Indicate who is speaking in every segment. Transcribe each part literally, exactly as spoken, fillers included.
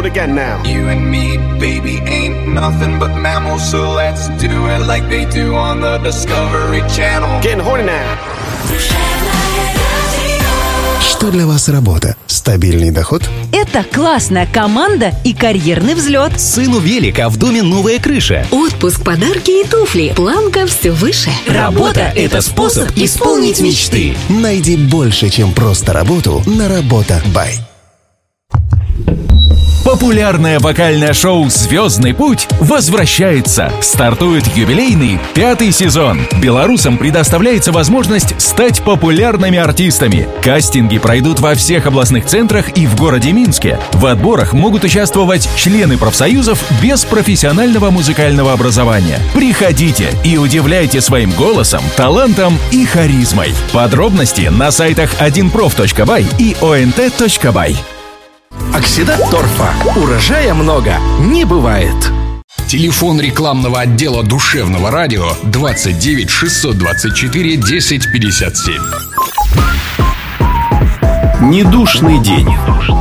Speaker 1: again now.
Speaker 2: You and me, baby, ain't nothing but mammals, so let's do it like they do on the Discovery Channel.
Speaker 1: Getting horny now.
Speaker 3: Что для вас работа? Стабильный доход?
Speaker 4: Это классная команда и карьерный взлет.
Speaker 5: Сыну велика, в доме новая крыша.
Speaker 6: Отпуск, подарки и туфли. Планка все выше.
Speaker 5: Работа – это способ исполнить мечты.
Speaker 3: Найди больше, чем просто работу на Работа Бай.
Speaker 5: Популярное вокальное шоу «Звездный путь» возвращается. Стартует юбилейный пятый сезон. Белорусам предоставляется возможность стать популярными артистами. Кастинги пройдут во всех областных центрах и в городе Минске. В отборах могут участвовать члены профсоюзов без профессионального музыкального образования. Приходите и удивляйте своим голосом, талантом и харизмой. Подробности на сайтах один проф точка бай и о эн тэ точка бай.
Speaker 7: Оксидат торфа. Урожая много не бывает.
Speaker 8: Телефон рекламного отдела душевного радио двадцать девять шестьсот двадцать четыре десять пятьдесят семь.
Speaker 7: Недушный день.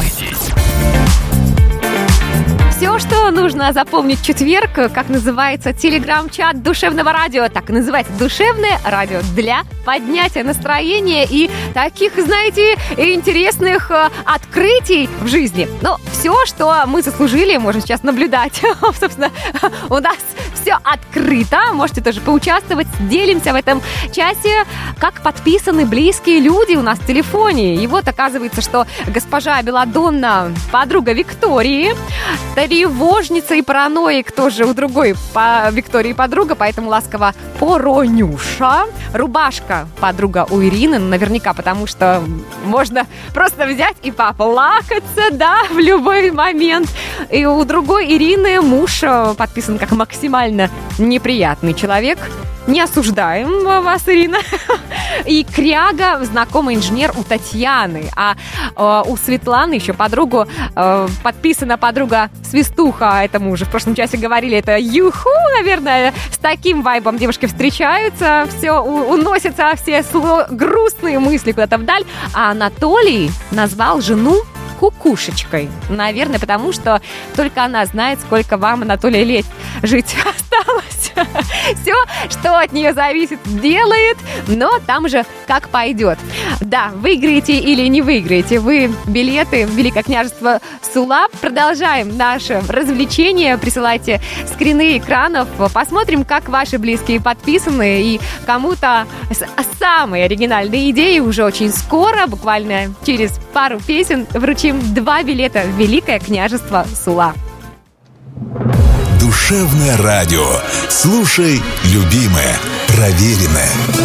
Speaker 9: Все, что нужно запомнить в четверг, как называется телеграм-чат душевного радио, так и называется душевное радио для поднятия настроения и таких, знаете, интересных э, открытий в жизни. Но все, что мы заслужили, можно сейчас наблюдать. Собственно, у нас все открыто. Можете тоже поучаствовать. Делимся в этом часе, как подписаны близкие люди у нас в телефоне. И вот оказывается, что госпожа Беладонна, подруга Виктории, тревожница и параноик тоже у другой по Виктории подруга, поэтому ласково Поронюша. Рубашка подруга у Ирины, наверняка, потому что можно просто взять и поплакаться, да, в любой момент. И у другой Ирины муж подписан как максимально неприятный человек. Не осуждаем вас, Ирина. И Кряга, знакомый инженер у Татьяны. А э, у Светланы еще подругу э, подписана подруга Свистуха. Это мы уже в прошлом часе говорили. Это юху, наверное. С таким вайбом девушки встречаются. Все у, уносятся, все сло, грустные мысли куда-то вдаль. А Анатолий назвал жену кукушечкой. Наверное, потому что только она знает, сколько вам, Анатолий, лет жить осталось. Все, что от нее зависит, делает, но там же как пойдет. Да, выиграете или не выиграете вы билеты в Великое княжество Сула. Продолжаем наше развлечение. Присылайте скрины экранов. Посмотрим, как ваши близкие подписаны. И кому-то самые оригинальные идеи уже очень скоро, буквально через пару песен, вручим два билета в Великое княжество Сула.
Speaker 10: Душевное радио. Слушай, любимое, проверенное.